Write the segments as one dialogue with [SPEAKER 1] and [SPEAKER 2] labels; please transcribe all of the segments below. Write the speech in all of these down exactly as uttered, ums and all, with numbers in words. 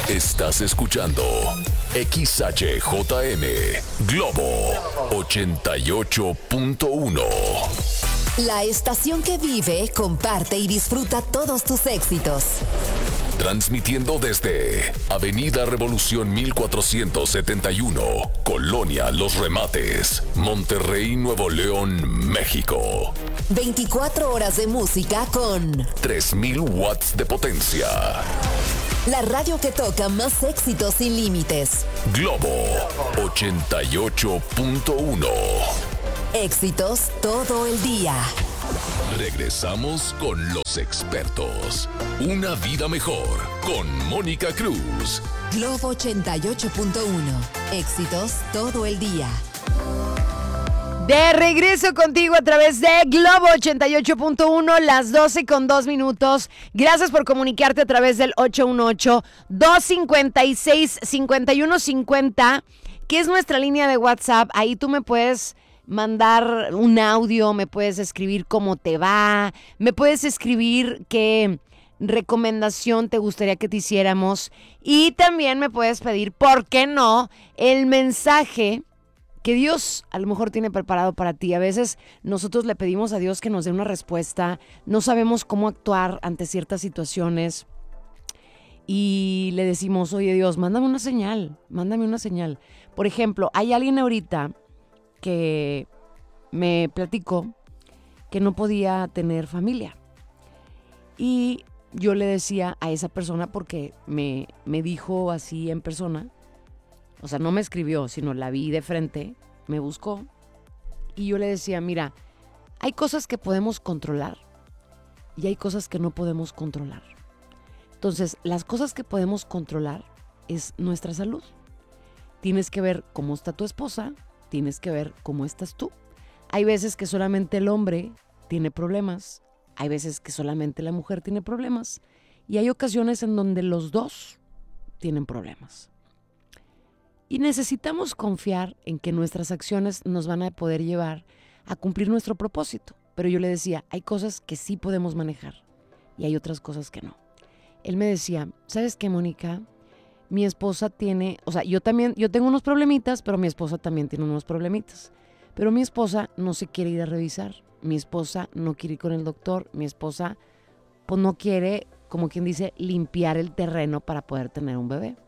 [SPEAKER 1] Estás escuchando X H J M Globo ochenta y ocho punto uno.
[SPEAKER 2] La estación que vive, comparte y disfruta todos tus éxitos.
[SPEAKER 1] Transmitiendo desde Avenida Revolución mil cuatrocientos setenta y uno, Colonia Los Remates, Monterrey, Nuevo León, México.
[SPEAKER 2] veinticuatro horas de música con
[SPEAKER 1] tres mil watts de potencia.
[SPEAKER 2] La radio que toca más éxitos sin límites.
[SPEAKER 1] Globo ochenta y ocho punto uno.
[SPEAKER 2] Éxitos todo el día.
[SPEAKER 1] Regresamos con los expertos. Una vida mejor con Mónica Cruz.
[SPEAKER 2] Globo ochenta y ocho punto uno. Éxitos todo el día.
[SPEAKER 3] De regreso contigo a través de Globo ochenta y ocho punto uno, las doce con dos minutos. Gracias por comunicarte a través del ocho uno ocho, dos cinco seis, cinco uno cinco cero, que es nuestra línea de WhatsApp. Ahí tú me puedes mandar un audio, me puedes escribir cómo te va, me puedes escribir qué recomendación te gustaría que te hiciéramos, y también me puedes pedir, ¿por qué no?, el mensaje que Dios a lo mejor tiene preparado para ti. A veces nosotros le pedimos a Dios que nos dé una respuesta, no sabemos cómo actuar ante ciertas situaciones y le decimos, oye Dios, mándame una señal, mándame una señal. Por ejemplo, hay alguien ahorita que me platicó que no podía tener familia. Y yo le decía a esa persona, porque me, me dijo así en persona, o sea, no me escribió, sino la vi de frente, me buscó, y yo le decía, mira, hay cosas que podemos controlar y hay cosas que no podemos controlar. Entonces, las cosas que podemos controlar es nuestra salud. Tienes que ver cómo está tu esposa, tienes que ver cómo estás tú. Hay veces que solamente el hombre tiene problemas, hay veces que solamente la mujer tiene problemas, y hay ocasiones en donde los dos tienen problemas. Y necesitamos confiar en que nuestras acciones nos van a poder llevar a cumplir nuestro propósito. Pero yo le decía, hay cosas que sí podemos manejar y hay otras cosas que no. Él me decía, ¿sabes qué, Mónica? Mi esposa tiene, o sea, yo también, yo tengo unos problemitas, pero mi esposa también tiene unos problemitas. Pero mi esposa no se quiere ir a revisar. Mi esposa no quiere ir con el doctor. Mi esposa, pues no quiere, como quien dice, limpiar el terreno para poder tener un bebé.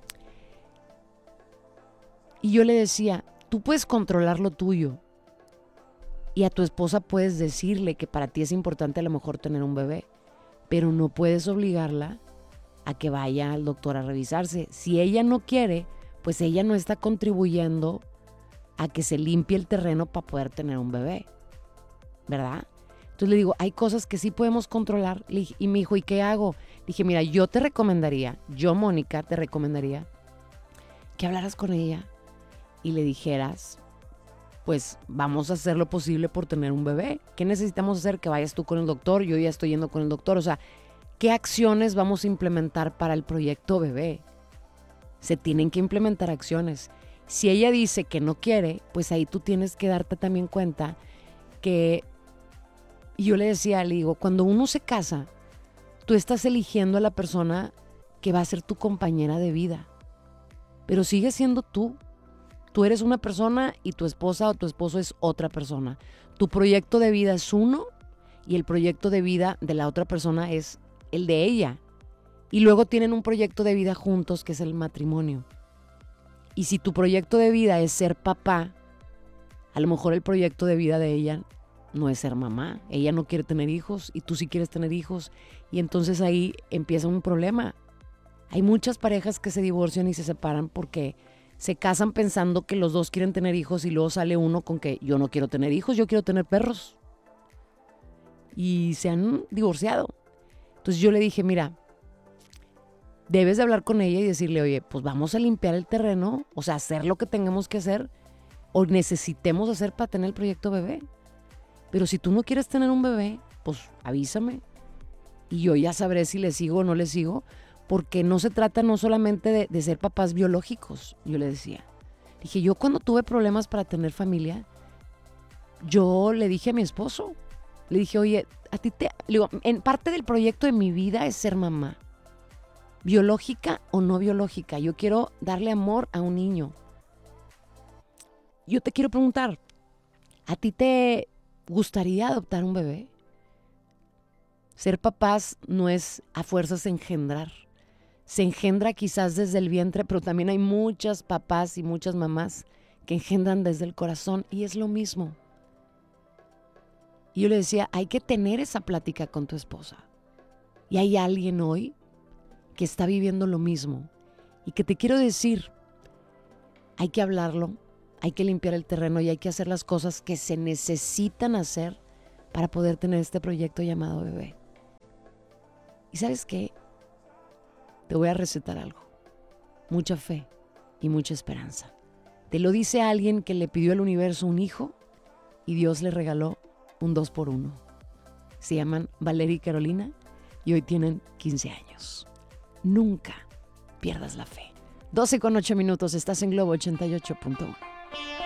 [SPEAKER 3] Y yo le decía, tú puedes controlar lo tuyo y a tu esposa puedes decirle que para ti es importante a lo mejor tener un bebé, pero no puedes obligarla a que vaya al doctor a revisarse. Si ella no quiere, pues ella no está contribuyendo a que se limpie el terreno para poder tener un bebé, ¿verdad? Entonces le digo, hay cosas que sí podemos controlar. Y me dijo, ¿y qué hago? Dije, mira, yo te recomendaría, yo, Mónica, te recomendaría que hablaras con ella y le dijeras, pues vamos a hacer lo posible por tener un bebé. ¿Qué necesitamos hacer? Que vayas tú con el doctor, yo ya estoy yendo con el doctor. O sea, ¿qué acciones vamos a implementar para el proyecto bebé? Se tienen que implementar acciones. Si ella dice que no quiere, pues ahí tú tienes que darte también cuenta que, y yo le decía, le digo, cuando uno se casa, tú estás eligiendo a la persona que va a ser tu compañera de vida, pero sigue siendo tú. Tú eres una persona y tu esposa o tu esposo es otra persona. Tu proyecto de vida es uno y el proyecto de vida de la otra persona es el de ella. Y luego tienen un proyecto de vida juntos que es el matrimonio. Y si tu proyecto de vida es ser papá, a lo mejor el proyecto de vida de ella no es ser mamá. Ella no quiere tener hijos y tú sí quieres tener hijos. Y entonces ahí empieza un problema. Hay muchas parejas que se divorcian y se separan porque se casan pensando que los dos quieren tener hijos y luego sale uno con que yo no quiero tener hijos, yo quiero tener perros. Y se han divorciado. Entonces yo le dije, mira, debes de hablar con ella y decirle, oye, pues vamos a limpiar el terreno, o sea, hacer lo que tengamos que hacer o necesitemos hacer para tener el proyecto bebé. Pero si tú no quieres tener un bebé, pues avísame y yo ya sabré si le sigo o no le sigo. Porque no se trata no solamente de, de ser papás biológicos, yo le decía. Dije, yo cuando tuve problemas para tener familia, yo le dije a mi esposo, le dije, oye, a ti te... Le digo, en parte del proyecto de mi vida es ser mamá. biológica o no biológica. Yo quiero darle amor a un niño. Yo te quiero preguntar, ¿a ti te gustaría adoptar un bebé? Ser papás no es a fuerzas engendrar. Se engendra quizás desde el vientre, pero también hay muchas papás y muchas mamás que engendran desde el corazón y es lo mismo. Y yo le decía, hay que tener esa plática con tu esposa. Y hay alguien hoy que está viviendo lo mismo y que te quiero decir, hay que hablarlo, hay que limpiar el terreno y hay que hacer las cosas que se necesitan hacer para poder tener este proyecto llamado bebé. ¿Y sabes qué? Te voy a recetar algo. Mucha fe y mucha esperanza. Te lo dice alguien que le pidió al universo un hijo y Dios le regaló un dos por uno. Se llaman Valeria y Carolina y hoy tienen quince años. Nunca pierdas la fe. doce con ocho minutos, estás en Globo ochenta y ocho punto uno.